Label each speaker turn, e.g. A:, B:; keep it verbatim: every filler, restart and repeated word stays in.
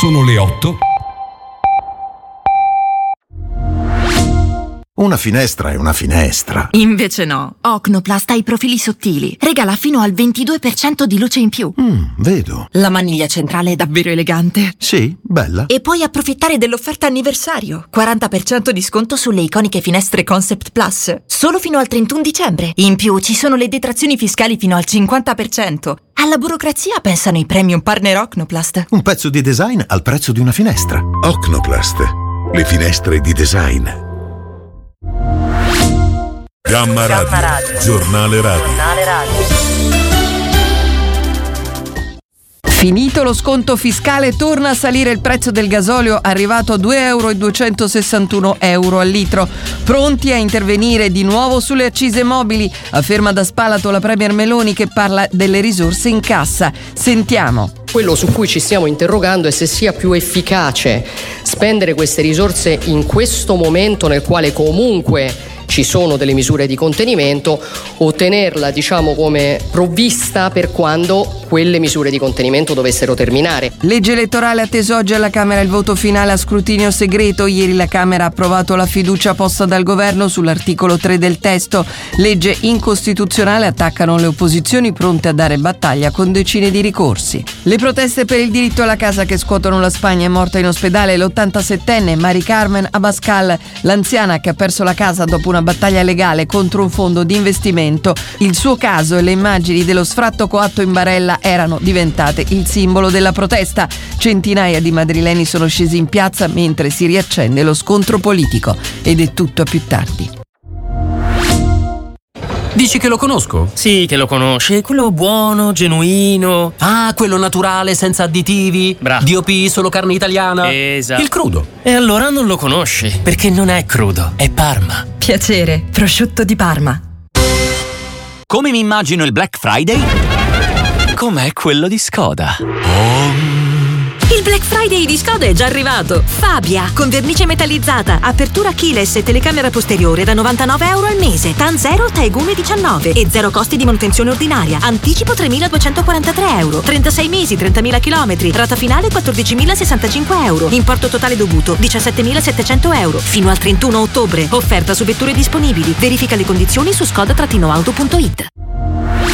A: Sono le otto.
B: Una finestra è una finestra.
C: Invece no. Ocnoplast ha i profili sottili. Regala fino al ventidue per cento di luce in più.
B: Mm, vedo.
C: La maniglia centrale è davvero elegante.
B: Sì, bella.
C: E puoi approfittare dell'offerta anniversario. quaranta per cento di sconto sulle iconiche finestre Concept Plus. Solo fino al trentuno dicembre. In più ci sono le detrazioni fiscali fino al cinquanta per cento. Alla burocrazia pensano i premium partner Ocnoplast.
B: Un pezzo di design al prezzo di una finestra.
D: Ocnoplast. Le finestre di design. Gamma Radio,
E: Gamma Radio.
D: Giornale Radio.
E: Giornale Radio.
F: Finito lo sconto fiscale, torna a salire il prezzo del gasolio, arrivato a due virgola duecentosessantuno euro al litro. Pronti a intervenire di nuovo sulle accise mobili, afferma da Spalato la Premier Meloni, che parla delle risorse in cassa. Sentiamo.
G: Quello su cui ci stiamo interrogando è se sia più efficace spendere queste risorse in questo momento nel quale comunque ci sono delle misure di contenimento, o tenerla, diciamo, come provvista per quando quelle misure di contenimento dovessero terminare.
F: Legge elettorale, atteso oggi alla Camera il voto finale a scrutinio segreto. Ieri la Camera ha approvato la fiducia posta dal governo sull'articolo tre del testo. Legge incostituzionale, attaccano le opposizioni pronte a dare battaglia con decine di ricorsi. Le proteste per il diritto alla casa che scuotono la Spagna. È morta in ospedale l'ottantasettenne Mari Carmen Abascal, l'anziana che ha perso la casa dopo una battaglia legale contro un fondo di investimento. Il suo caso e le immagini dello sfratto coatto in barella erano diventate il simbolo della protesta. Centinaia di madrileni sono scesi in piazza mentre si riaccende lo scontro politico. Ed è tutto a più tardi.
H: Dici che lo conosco?
I: Sì, che lo conosci, quello buono, genuino.
H: Ah, quello naturale, senza additivi.
I: Bravo.
H: D O P, solo carne italiana.
I: Esatto.
H: Il crudo.
I: E allora non lo conosci, perché non è crudo, è Parma.
C: Piacere, prosciutto di Parma.
J: Come mi immagino il Black Friday? Com'è quello di Skoda. Oh.
K: Il Black Friday di Skoda è già arrivato. Fabia, con vernice metallizzata, apertura keyless e telecamera posteriore da novantanove euro al mese. TAN zero, Taegume diciannove e zero costi di manutenzione ordinaria. Anticipo tremiladuecentoquarantatré euro. trentasei mesi, trentamila chilometri. Rata finale quattordicimilasessantacinque euro. Importo totale dovuto diciassettemilasettecento euro. Fino al trentuno ottobre. Offerta su vetture disponibili. Verifica le condizioni su skoda auto punto it.